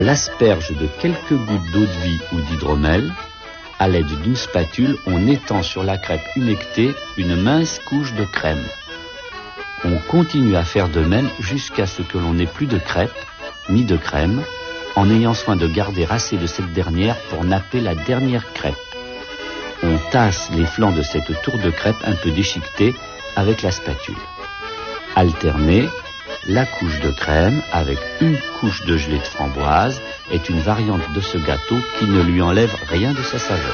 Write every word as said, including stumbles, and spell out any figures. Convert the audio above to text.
l'asperge de quelques gouttes d'eau de vie ou d'hydromel. À l'aide d'une spatule, on étend sur la crêpe humectée une mince couche de crème. On continue à faire de même jusqu'à ce que l'on n'ait plus de crêpe, ni de crème, en ayant soin de garder assez de cette dernière pour napper la dernière crêpe. On tasse les flancs de cette tour de crêpe un peu déchiquetée avec la spatule. Alterner la couche de crème avec une couche de gelée de framboise est une variante de ce gâteau qui ne lui enlève rien de sa saveur.